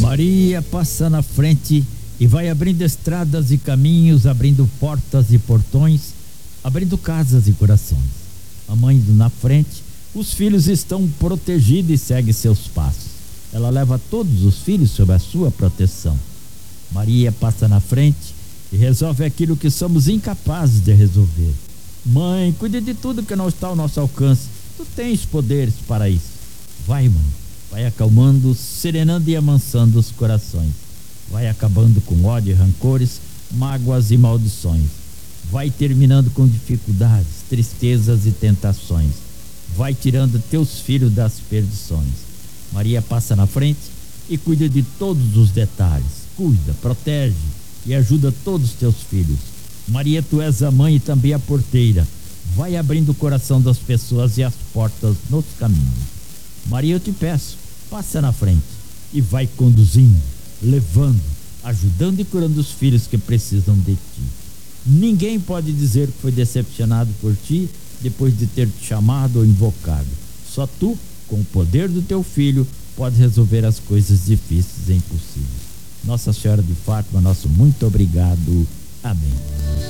Maria passa na frente e vai abrindo estradas e caminhos, abrindo portas e portões, abrindo casas e corações. A mãe indo na frente, os filhos estão protegidos e segue seus passos. Ela leva todos os filhos sob a sua proteção. Maria passa na frente e resolve aquilo que somos incapazes de resolver. Mãe, cuide de tudo que não está ao nosso alcance. Tu tens poderes para isso. Vai, mãe. Vai acalmando, serenando e amansando os corações. Vai acabando com ódio e rancores, mágoas e maldições. Vai terminando com dificuldades, tristezas e tentações. Vai tirando teus filhos das perdições. Maria passa na frente e cuida de todos os detalhes. Cuida, protege e ajuda todos os teus filhos. Maria, tu és a mãe e também a porteira. Vai abrindo o coração das pessoas e as portas nos caminhos. Maria, eu te peço, passa na frente e vai conduzindo, levando, ajudando e curando os filhos que precisam de ti. Ninguém pode dizer que foi decepcionado por ti depois de ter te chamado ou invocado. Só tu, com o poder do teu filho, pode resolver as coisas difíceis e impossíveis. Nossa Senhora de Fátima, nosso muito obrigado. Amém.